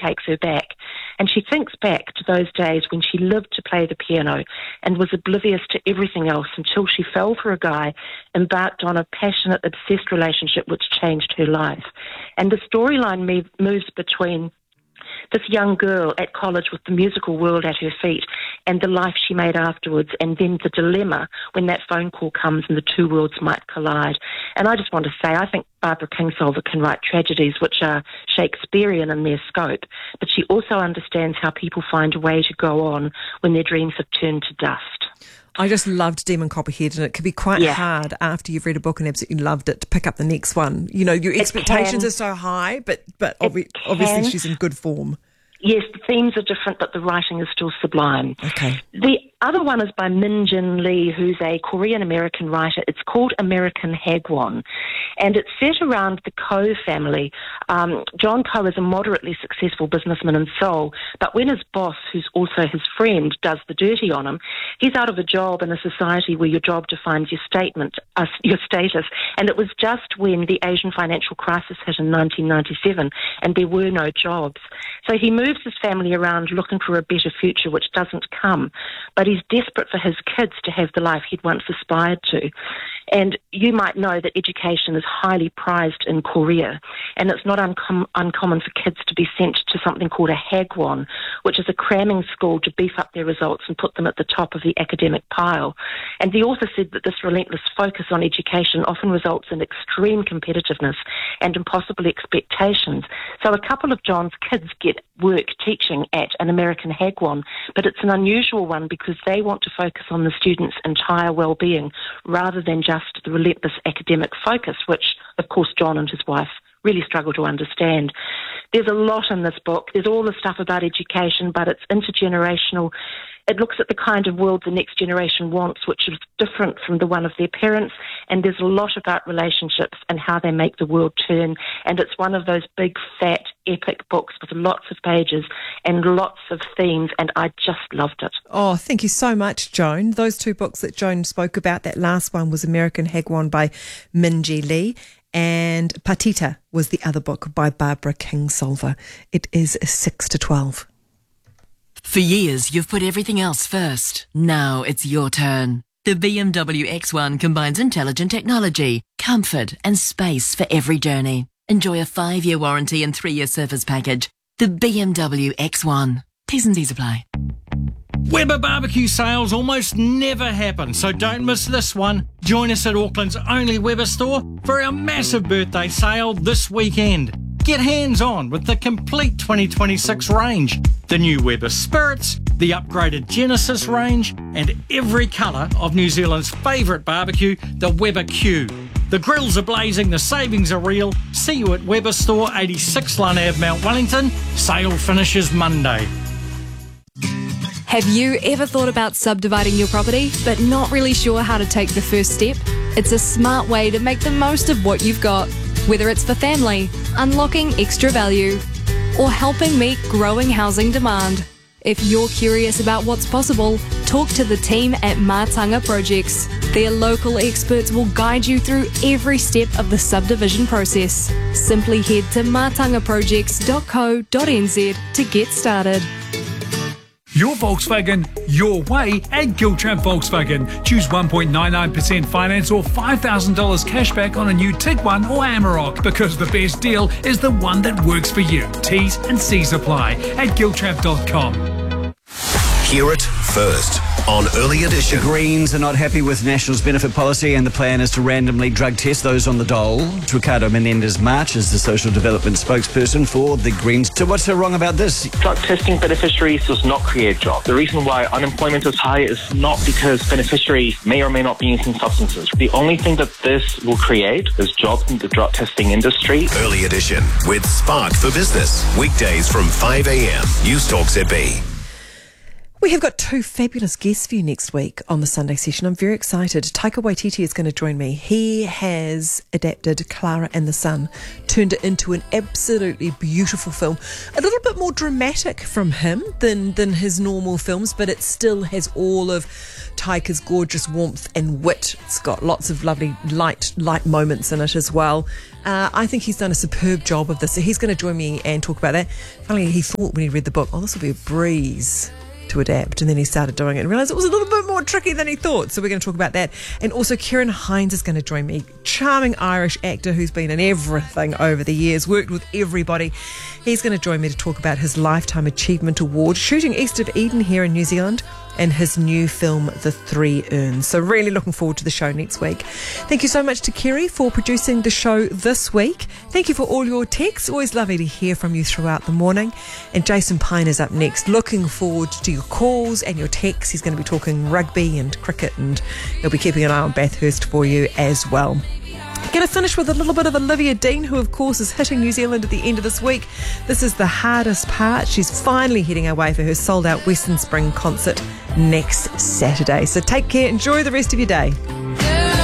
takes her back. And she thinks back to those days when she lived to play the piano and was oblivious to everything else until she fell for a guy, embarked on a passionate, obsessed relationship which changed her life. And the storyline moves between this young girl at college with the musical world at her feet and the life she made afterwards, and then the dilemma when that phone call comes and the two worlds might collide. And I just want to say, I think Barbara Kingsolver can write tragedies which are Shakespearean in their scope, but she also understands how people find a way to go on when their dreams have turned to dust. I just loved Demon Copperhead, and it can be quite hard after you've read a book and absolutely loved it to pick up the next one. You know, your expectations are so high, but obviously she's in good form. Yes, the themes are different, but the writing is still sublime. Okay. The other one is by Min Jin Lee, who's a Korean-American writer. It's called American Hagwon, and it's set around the Ko family. John Ko is a moderately successful businessman in Seoul, but when his boss, who's also his friend, does the dirty on him, he's out of a job in a society where your job defines your status. And it was just when the Asian financial crisis hit in 1997, and there were no jobs. So he moves his family around looking for a better future, which doesn't come. But he's desperate for his kids to have the life he'd once aspired to. And you might know that education is highly prized in Korea, and it's not uncommon for kids to be sent to something called a hagwon, which is a cramming school to beef up their results and put them at the top of the academic pile. And the author said that this relentless focus on education often results in extreme competitiveness and impossible expectations. So a couple of John's kids get work teaching at an American hagwon, but it's an unusual one because they want to focus on the students' entire well-being rather than just the relentless academic focus, which, of course, John and his wife really struggle to understand. There's a lot in this book. There's all the stuff about education, but it's intergenerational. It looks at the kind of world the next generation wants, which is different from the one of their parents, and there's a lot about relationships and how they make the world turn, and it's one of those big, fat, epic books with lots of pages and lots of themes, and I just loved it. Oh, thank you so much, Joan. Those two books that Joan spoke about, that last one was American Hagwon by Min Jin Lee, and Patita was the other book by Barbara Kingsolver. It is 6 to 12. For years, you've put everything else first. Now it's your turn. The BMW X1 combines intelligent technology, comfort and space for every journey. Enjoy a 5-year warranty and 3-year service package. The BMW X1. T's and C's apply. Weber barbecue sales almost never happen, so don't miss this one. Join us at Auckland's only Weber store for our massive birthday sale this weekend. Get hands-on with the complete 2026 range. The new Weber Spirits, the upgraded Genesis range, and every colour of New Zealand's favourite barbecue, the Weber Q. The grills are blazing, the savings are real. See you at Weber Store, 86 Lund Ave, Mount Wellington. Sale finishes Monday. Have you ever thought about subdividing your property but not really sure how to take the first step? It's a smart way to make the most of what you've got, whether it's for family, unlocking extra value, or helping meet growing housing demand. If you're curious about what's possible, talk to the team at Mātanga Projects. Their local experts will guide you through every step of the subdivision process. Simply head to matangaprojects.co.nz to get started. Your Volkswagen, your way at Giltrap Volkswagen. Choose 1.99% finance or $5,000 cashback on a new Tiguan or Amarok, because the best deal is the one that works for you. T's and C's apply at giltrap.com. Hear it first on Early Edition. The Greens are not happy with National's benefit policy, and the plan is to randomly drug test those on the dole. Ricardo Menendez-March is the social development spokesperson for the Greens. So what's so wrong about this? Drug testing beneficiaries does not create jobs. The reason why unemployment is high is not because beneficiaries may or may not be using substances. The only thing that this will create is jobs in the drug testing industry. Early Edition with Spark for Business. Weekdays from 5 a.m. News Talk ZB. We have got two fabulous guests for you next week on the Sunday session. I'm very excited. Taika Waititi is going to join me. He has adapted Clara and the Sun, turned it into an absolutely beautiful film. A little bit more dramatic from him than his normal films, but it still has all of Taika's gorgeous warmth and wit. It's got lots of lovely light moments in it as well. I think he's done a superb job of this. So he's going to join me and talk about that. Finally, he thought when he read the book, this will be a breeze to adapt, and then he started doing it and realised it was a little bit more tricky than he thought. So we're going to talk about that. And also Kieran Hines is going to join me, charming Irish actor who's been in everything over the years, worked with everybody. He's going to join me to talk about his Lifetime Achievement Award, shooting east of Eden here in New Zealand, and his new film, The Three Urns. So really looking forward to the show next week. Thank you so much to Kerry for producing the show this week. Thank you for all your texts. Always lovely to hear from you throughout the morning. And Jason Pine is up next. Looking forward to your calls and your texts. He's going to be talking rugby and cricket, and he'll be keeping an eye on Bathurst for you as well. Going to finish with a little bit of Olivia Dean, who of course is hitting New Zealand at the end of this week. This is the hardest part. She's finally heading away for her sold-out Western Spring concert next Saturday. So take care. Enjoy the rest of your day.